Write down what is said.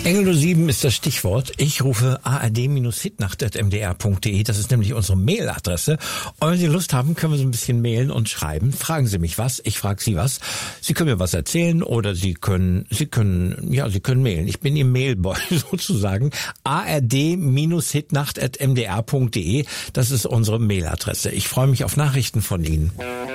Engel 07 ist das Stichwort. Ich rufe ard-hitnacht@mdr.de. Das ist nämlich unsere Mailadresse. Und wenn Sie Lust haben, können wir so ein bisschen mailen und schreiben. Fragen Sie mich was, ich frage Sie was. Sie können mir was erzählen oder Sie können mailen. Ich bin Ihr Mailboy sozusagen. ard-hitnacht@mdr.de. Das ist unsere Mailadresse. Ich freue mich auf Nachrichten von Ihnen.